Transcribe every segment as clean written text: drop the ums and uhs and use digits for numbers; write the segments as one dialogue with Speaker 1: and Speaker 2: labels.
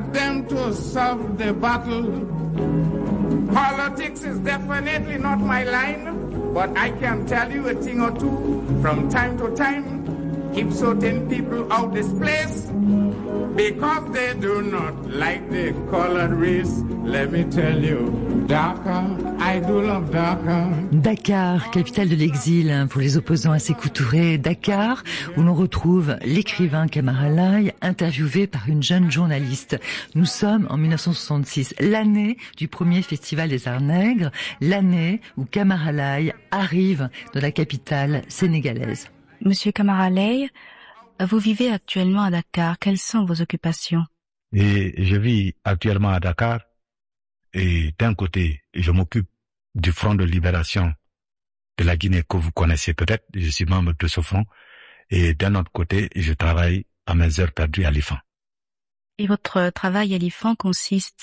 Speaker 1: ask them to solve the battle. Politics is definitely not my line, but I can tell you a thing or two from time to time. Keep certain people out this place because they do not like the colored race. Let me tell you, Dakar, I do love Dakar.
Speaker 2: Dakar, capitale de l'exil pour les opposants à Sékou Touré. Dakar, où l'on retrouve l'écrivain Kamara Laye, interviewé par une jeune journaliste. Nous sommes en 1966, l'année du premier festival des Arts Nègres, l'année où Kamara Laye arrive dans la capitale sénégalaise.
Speaker 3: Monsieur Kamara Laye, vous vivez actuellement à Dakar. Quelles sont vos occupations?
Speaker 4: Et je vis actuellement à Dakar. Et d'un côté, je m'occupe du Front de libération de la Guinée que vous connaissez peut-être. Je suis membre de ce front. Et d'un autre côté, je travaille à mes heures perdues à l'IFAN.
Speaker 3: Et votre travail à l'IFAN consiste...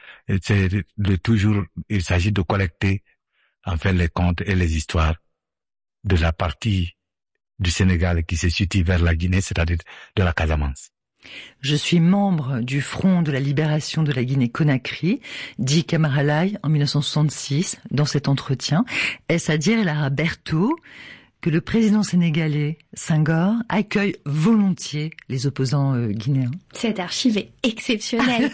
Speaker 4: Il s'agit de collecter, en fait, les contes et les histoires de la partie du Sénégal qui se situe vers la Guinée, c'est-à-dire de la Casamance.
Speaker 2: Je suis membre du Front de la libération de la Guinée-Conakry, dit Kamara Laye en 1966 dans cet entretien. Est-ce à dire, Lara Berthaud, que le président sénégalais Senghor accueille volontiers les opposants guinéens?
Speaker 5: Cette archive est exceptionnelle.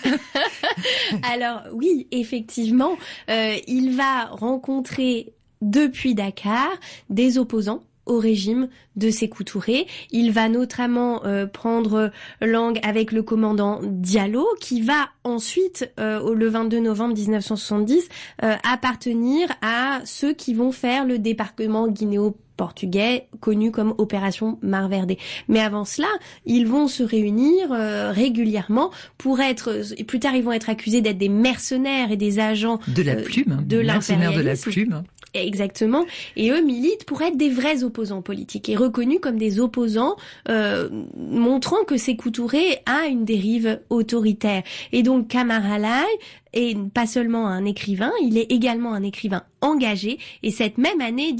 Speaker 5: Alors oui, effectivement, il va rencontrer depuis Dakar des opposants au régime de Sékou Touré. Il va notamment prendre langue avec le commandant Diallo, qui va ensuite, le 22 novembre 1970, appartenir à ceux qui vont faire le débarquement guinéo-portugais, connu comme Opération Mar Verde. Mais avant cela, ils vont se réunir régulièrement pour être... Plus tard, ils vont être accusés d'être des mercenaires et des agents
Speaker 2: de la plume,
Speaker 5: de
Speaker 2: mercenaires de la plume.
Speaker 5: Exactement. Et eux militent pour être des vrais opposants politiques et reconnus comme des opposants, montrant que Sékou Touré a une dérive autoritaire. Et donc Kamara Laye est pas seulement un écrivain, il est également un écrivain engagé. Et cette même année,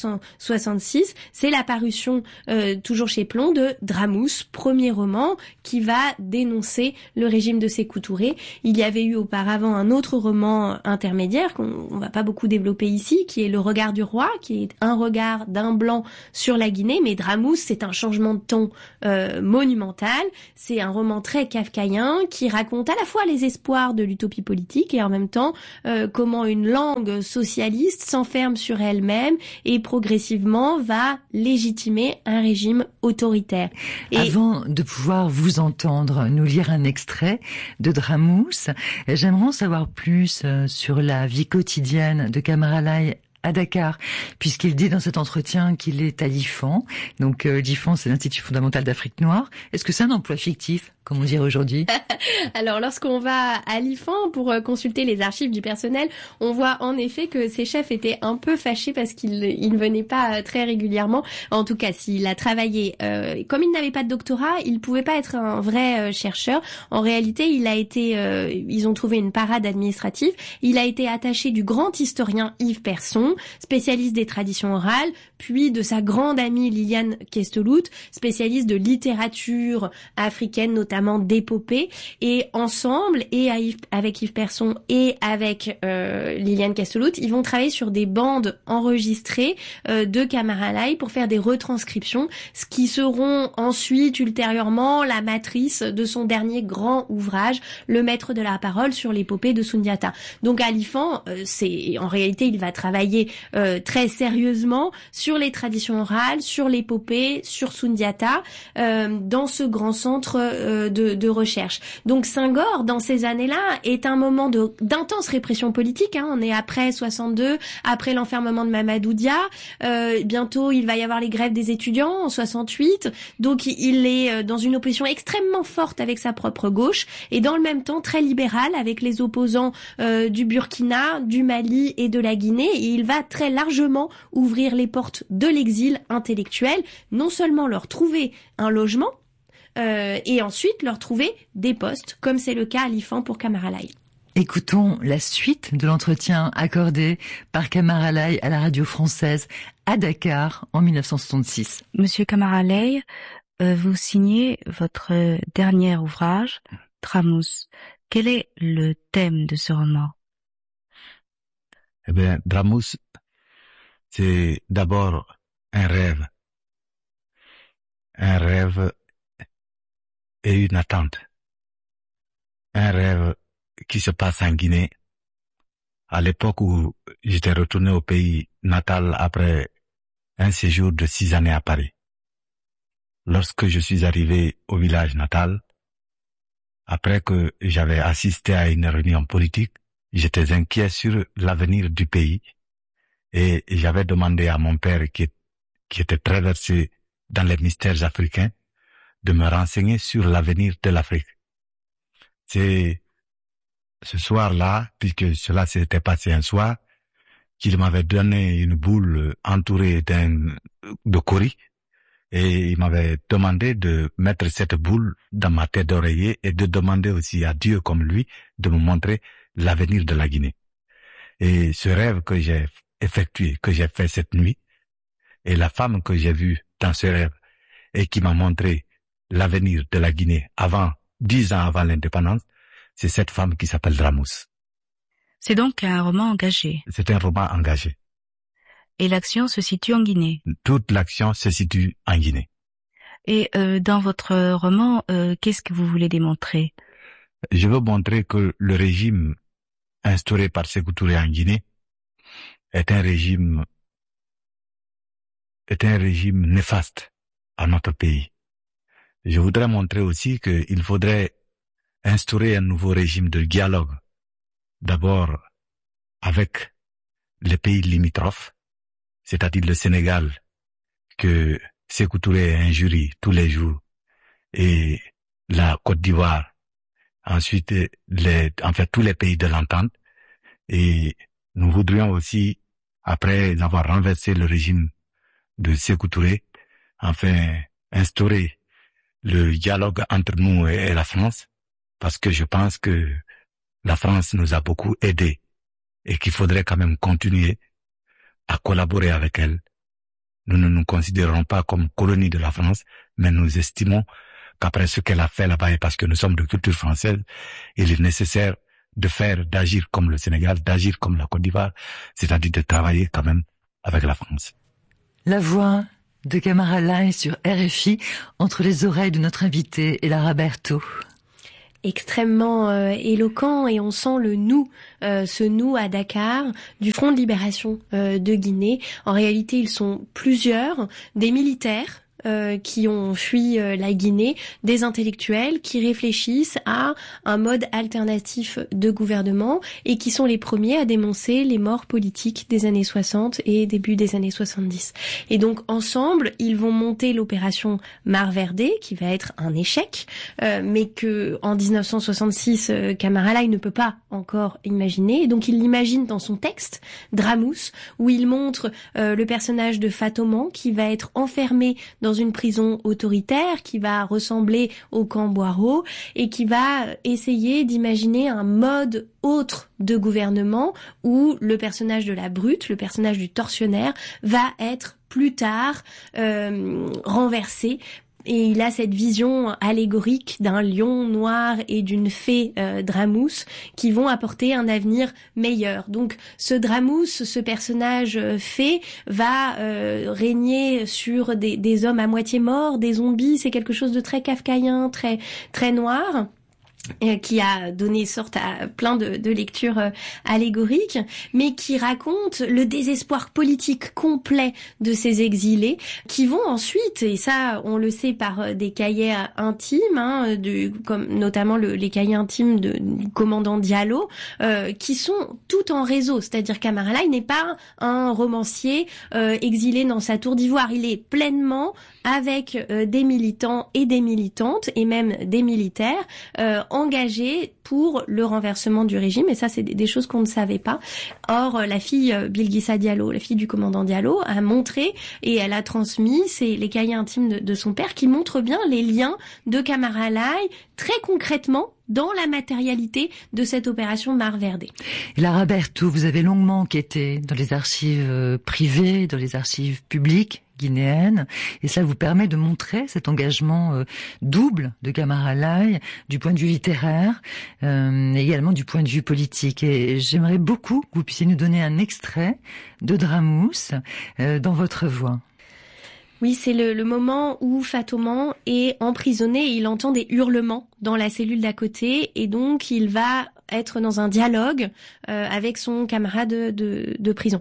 Speaker 5: 1966, c'est la parution, toujours chez Plon, de Dramous, premier roman qui va dénoncer le régime de Sékou Touré. Il y avait eu auparavant un autre roman intermédiaire qu'on va pas beaucoup développer ici, qui est Le regard du roi, qui est un regard d'un blanc sur la Guinée. Mais Dramous, c'est un changement de ton monumental. C'est un roman très kafkaïen qui raconte à la fois les espoirs de l'utopie politique et en même temps comment une langue socialiste s'enferme sur elle-même et progressivement va légitimer un régime autoritaire. Et
Speaker 2: avant de pouvoir vous entendre nous lire un extrait de Dramous, j'aimerais en savoir plus sur la vie quotidienne de Kamara Laye à Dakar, puisqu'il dit dans cet entretien qu'il est à l'IFAN. Donc l'IFAN, c'est l'Institut fondamental d'Afrique noire. Est-ce que c'est un emploi fictif, comme on dirait aujourd'hui?
Speaker 5: Alors, lorsqu'on va à l'IFAN pour consulter les archives du personnel, on voit en effet que ses chefs étaient un peu fâchés parce qu'il ne venait pas très régulièrement. En tout cas, s'il a travaillé, comme il n'avait pas de doctorat, il pouvait pas être un vrai chercheur. En réalité, il a été, ils ont trouvé une parade administrative. Il a été attaché du grand historien Yves Persson, spécialiste des traditions orales, puis de sa grande amie Liliane Kestelout, spécialiste de littérature africaine, notamment d'épopée. Et ensemble, et avec Yves Persson et avec Liliane Kestelout, ils vont travailler sur des bandes enregistrées de Kamara Laye pour faire des retranscriptions, ce qui seront ensuite, ultérieurement, la matrice de son dernier grand ouvrage, Le Maître de la parole sur l'épopée de Sundiata. Donc à l'IFAN, en réalité, il va travailler très sérieusement sur les traditions orales, sur l'épopée, sur Sundiata, dans ce grand centre de recherche. Donc Senghor, dans ces années-là, est un moment d'intense répression politique. On est après 62, après l'enfermement de Mamadou Dia. Bientôt, il va y avoir les grèves des étudiants en 68. Donc il est dans une opposition extrêmement forte avec sa propre gauche et dans le même temps très libéral avec les opposants du Burkina, du Mali et de la Guinée. Et il va très largement ouvrir les portes de l'exil intellectuel, non seulement leur trouver un logement, et ensuite leur trouver des postes, comme c'est le cas à l'IFAN pour Kamara Laye.
Speaker 2: Écoutons la suite de l'entretien accordé par Kamara Laye à la radio française à Dakar en 1966.
Speaker 3: Monsieur Kamara Laye, vous signez votre dernier ouvrage, Dramous. Quel est le thème de ce roman?
Speaker 4: Eh bien, Dramous, c'est d'abord un rêve et une attente. Un rêve qui se passe en Guinée, à l'époque où j'étais retourné au pays natal après un séjour de 6 années à Paris. Lorsque je suis arrivé au village natal, après que j'avais assisté à une réunion politique, j'étais inquiet sur l'avenir du pays et j'avais demandé à mon père qui était très versé dans les mystères africains de me renseigner sur l'avenir de l'Afrique. C'est ce soir-là, puisque cela s'était passé un soir, qu'il m'avait donné une boule entourée de cori et il m'avait demandé de mettre cette boule dans ma tête d'oreiller et de demander aussi à Dieu comme lui de me montrer l'avenir de la Guinée. Et ce rêve que j'ai effectué, que j'ai fait cette nuit, et la femme que j'ai vue dans ce rêve et qui m'a montré l'avenir de la Guinée 10 ans avant l'indépendance, c'est cette femme qui s'appelle Dramous.
Speaker 3: C'est donc un roman engagé.
Speaker 4: C'est un roman engagé.
Speaker 3: Et l'action se situe en Guinée.
Speaker 4: Toute l'action se situe en Guinée.
Speaker 3: Et dans votre roman, qu'est-ce que vous voulez démontrer?
Speaker 4: Je veux montrer que le régime instauré par Sékou Touré en Guinée est un régime néfaste à notre pays. Je voudrais montrer aussi qu'il faudrait instaurer un nouveau régime de dialogue, d'abord avec les pays limitrophes, c'est-à-dire le Sénégal, que Sékou Touré injurie tous les jours, et la Côte d'Ivoire, ensuite tous les pays de l'entente, et nous voudrions aussi, après avoir renversé le régime de Sékou Touré, instaurer le dialogue entre nous et la France, parce que je pense que la France nous a beaucoup aidés et qu'il faudrait quand même continuer à collaborer avec elle. Nous ne nous considérons pas comme colonie de la France, mais nous estimons qu'après ce qu'elle a fait là-bas, et parce que nous sommes de culture française, il est nécessaire d'agir comme le Sénégal, d'agir comme la Côte d'Ivoire, c'est-à-dire de travailler quand même avec la France.
Speaker 2: La voix de Camara Laye sur RFI, entre les oreilles de notre invité, Elara Berthaud.
Speaker 5: Extrêmement éloquent, et on sent le nous, ce nous à Dakar, du Front de Libération de Guinée. En réalité, ils sont plusieurs, des militaires qui ont fui la Guinée, des intellectuels qui réfléchissent à un mode alternatif de gouvernement et qui sont les premiers à dénoncer les morts politiques des années 60 et début des années 70. Et donc ensemble, ils vont monter l'opération Mar Verde, qui va être un échec, mais que en 1966, Camara Laye ne peut pas encore imaginer. Et donc il l'imagine dans son texte, Dramous, où il montre le personnage de Fatoman qui va être enfermé dans une prison autoritaire qui va ressembler au camp Boiro et qui va essayer d'imaginer un mode autre de gouvernement où le personnage de la brute, le personnage du tortionnaire, va être plus tard renversé. Et il a cette vision allégorique d'un lion noir et d'une fée Dramous qui vont apporter un avenir meilleur. Donc ce Dramous, ce personnage fée, va régner sur des hommes à moitié morts, des zombies. C'est quelque chose de très kafkaïen, très très noir, qui a donné sorte à plein de lectures allégoriques, mais qui raconte le désespoir politique complet de ces exilés, qui vont ensuite, et ça on le sait par des cahiers intimes, comme notamment les cahiers intimes du commandant Diallo, qui sont tout en réseau, c'est-à-dire Camara Laye n'est pas un romancier exilé dans sa tour d'ivoire, il est pleinement avec des militants et des militantes, et même des militaires, engagés pour le renversement du régime, et ça c'est des choses qu'on ne savait pas. Or la fille Bilguissa Diallo, la fille du commandant Diallo, a montré et elle a transmis les cahiers intimes de son père qui montrent bien les liens de Camara Laye très concrètement dans la matérialité de cette opération Mar Verde.
Speaker 2: Elara Berthaud, vous avez longuement enquêté dans les archives privées, dans les archives publiques guinéenne, et cela vous permet de montrer cet engagement double de Camara Laye, du point de vue littéraire, également du point de vue politique. Et j'aimerais beaucoup que vous puissiez nous donner un extrait de Dramous dans votre voix.
Speaker 5: Oui, c'est le moment où Fatoman est emprisonné et il entend des hurlements dans la cellule d'à côté, et donc il va être dans un dialogue avec son camarade de prison.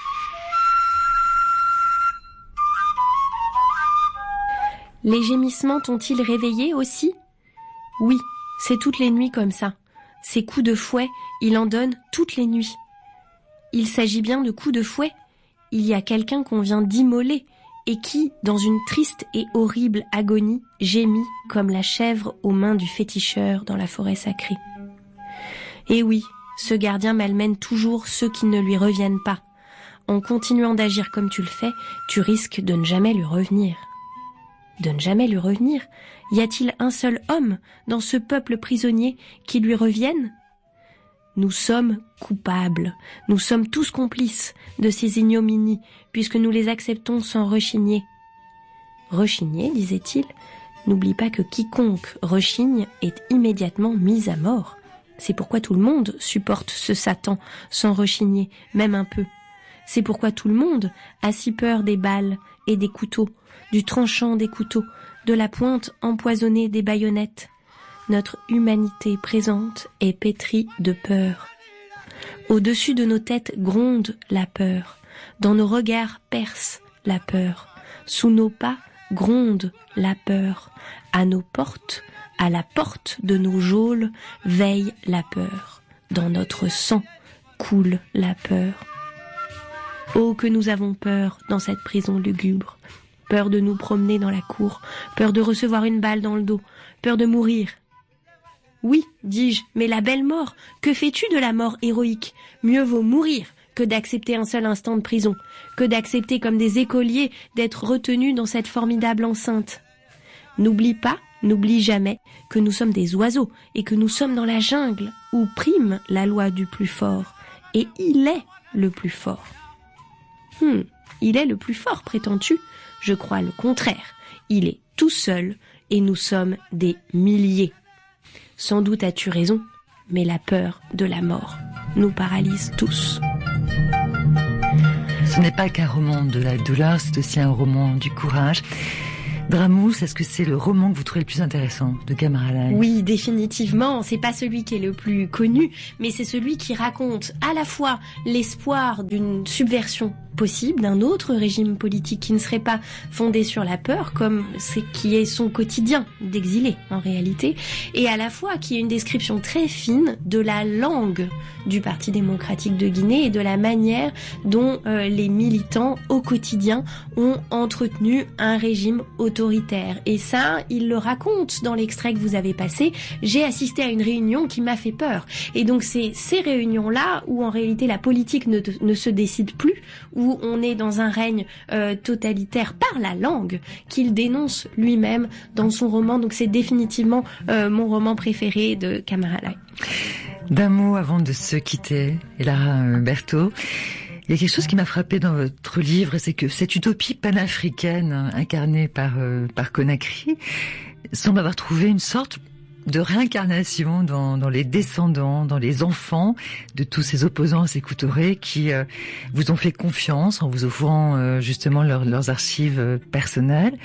Speaker 5: Les gémissements t'ont-ils réveillé aussi ? Oui, c'est toutes les nuits comme ça. Ces coups de fouet, il en donne toutes les nuits. Il s'agit bien de coups de fouet. Il y a quelqu'un qu'on vient d'immoler et qui, dans une triste et horrible agonie, gémit comme la chèvre aux mains du féticheur dans la forêt sacrée. Et oui, ce gardien malmène toujours ceux qui ne lui reviennent pas. En continuant d'agir comme tu le fais, tu risques de ne jamais lui revenir. De ne jamais lui revenir ? Y a-t-il un seul homme dans ce peuple prisonnier qui lui revienne ? Nous sommes coupables, nous sommes tous complices de ces ignominies, puisque nous les acceptons sans rechigner. Rechigner, disait-il, n'oublie pas que quiconque rechigne est immédiatement mis à mort. C'est pourquoi tout le monde supporte ce Satan sans rechigner, même un peu. C'est pourquoi tout le monde a si peur des balles et des couteaux, du tranchant des couteaux, de la pointe empoisonnée des baïonnettes. Notre humanité présente est pétrie de peur. Au-dessus de nos têtes gronde la peur. Dans nos regards perce la peur. Sous nos pas gronde la peur. À nos portes, à la porte de nos geôles, veille la peur. Dans notre sang coule la peur. Oh, que nous avons peur dans cette prison lugubre. Peur de nous promener dans la cour, peur de recevoir une balle dans le dos, peur de mourir. Oui, dis-je, mais la belle mort, que fais-tu de la mort héroïque ? Mieux vaut mourir que d'accepter un seul instant de prison, que d'accepter comme des écoliers d'être retenus dans cette formidable enceinte. N'oublie pas, n'oublie jamais que nous sommes des oiseaux et que nous sommes dans la jungle où prime la loi du plus fort. Et il est le plus fort. Il est le plus fort, prétends-tu ? Je crois le contraire. Il est tout seul et nous sommes des milliers. Sans doute as-tu raison, mais la peur de la mort nous paralyse tous.
Speaker 2: Ce n'est pas qu'un roman de la douleur, c'est aussi un roman du courage. Dramous, est-ce que c'est le roman que vous trouvez le plus intéressant de Camara Laye ?
Speaker 5: Oui, définitivement. C'est pas celui qui est le plus connu, mais c'est celui qui raconte à la fois l'espoir d'une subversion possible, d'un autre régime politique qui ne serait pas fondé sur la peur, comme c'est qui est son quotidien d'exilé en réalité, et à la fois qui est une description très fine de la langue du Parti démocratique de Guinée et de la manière dont les militants au quotidien ont entretenu un régime autoritaire. Et ça, il le raconte dans l'extrait que vous avez passé. J'ai assisté à une réunion qui m'a fait peur. Et donc c'est ces réunions-là où en réalité la politique ne se décide plus, où on est dans un règne totalitaire par la langue qu'il dénonce lui-même dans son roman. Donc c'est définitivement mon roman préféré de Camara Laye.
Speaker 2: D'un mot avant de se quitter, Elara Berthaud, il y a quelque chose qui m'a frappé dans votre livre, c'est que cette utopie panafricaine incarnée par Conakry semble avoir trouvé une sorte de réincarnation dans les descendants, dans les enfants de tous ces opposants à Sékou Touré qui vous ont fait confiance en vous offrant justement leurs archives personnelles,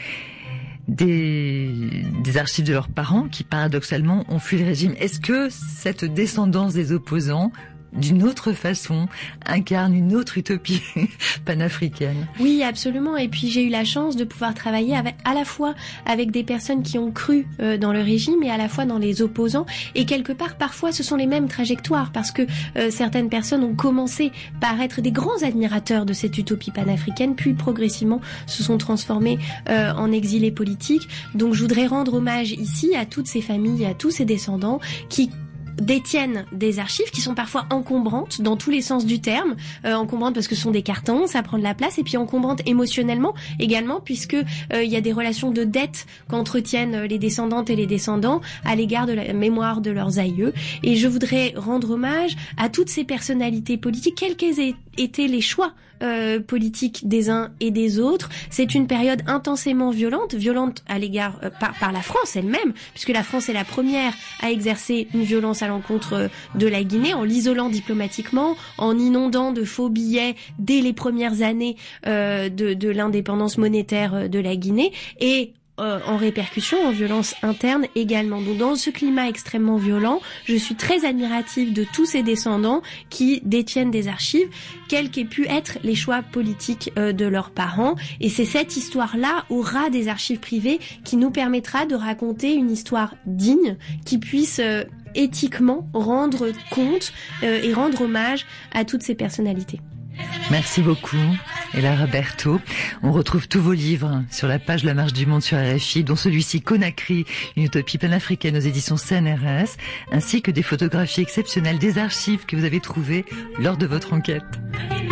Speaker 2: des archives de leurs parents qui paradoxalement ont fui le régime. Est-ce que cette descendance des opposants, d'une autre façon, incarne une autre utopie panafricaine?
Speaker 5: Oui, absolument. Et puis j'ai eu la chance de pouvoir travailler à la fois avec des personnes qui ont cru dans le régime et à la fois dans les opposants. Et quelque part, parfois, ce sont les mêmes trajectoires parce que certaines personnes ont commencé par être des grands admirateurs de cette utopie panafricaine, puis progressivement se sont transformés en exilés politiques. Donc je voudrais rendre hommage ici à toutes ces familles, à tous ces descendants qui détiennent des archives qui sont parfois encombrantes dans tous les sens du terme, encombrantes parce que ce sont des cartons, ça prend de la place, et puis encombrantes émotionnellement également puisque il y a des relations de dette qu'entretiennent les descendantes et les descendants à l'égard de la mémoire de leurs aïeux. Et je voudrais rendre hommage à toutes ces personnalités politiques, quelles qu'elles aient étaient les choix politiques des uns et des autres. C'est une période intensément violente à l'égard par la France elle-même, puisque la France est la première à exercer une violence à l'encontre de la Guinée, en l'isolant diplomatiquement, en inondant de faux billets dès les premières années de l'indépendance monétaire de la Guinée, et en répercussion, en violence interne également. Donc dans ce climat extrêmement violent, je suis très admirative de tous ces descendants qui détiennent des archives, quels qu'aient pu être les choix politiques de leurs parents. Et c'est cette histoire-là, au ras des archives privées, qui nous permettra de raconter une histoire digne, qui puisse éthiquement rendre compte et rendre hommage à toutes ces personnalités.
Speaker 2: Merci beaucoup, Ella Berthaud. On retrouve tous vos livres sur la page La Marche du Monde sur RFI, dont celui-ci Conakry, une utopie panafricaine aux éditions CNRS, ainsi que des photographies exceptionnelles des archives que vous avez trouvées lors de votre enquête.